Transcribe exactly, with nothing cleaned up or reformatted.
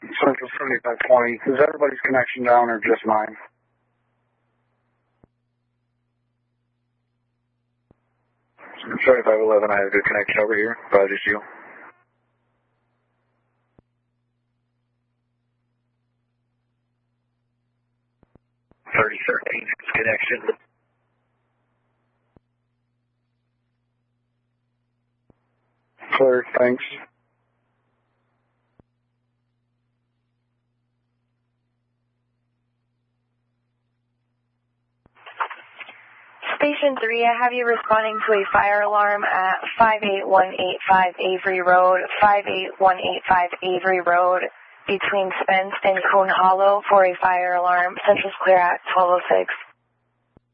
Central seventy-five twenty. Is everybody's connection down or just mine? seventy-five eleven, I have a good connection over here. Probably just you. thirty thirteen, connection. Clear, thanks. Station three, I have you responding to a fire alarm at five eight one eight five Avery Road, five eight one eight five Avery Road, between Spence and Coon Hollow for a fire alarm. Central's clear at twelve oh six.